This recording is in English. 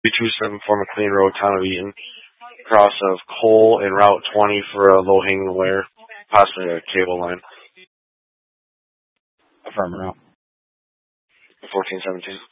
274 McLean Road, Town of Eaton. Cross of Cole and Route 20 for a low-hanging wire, possibly a cable line. Affirmative. 1417.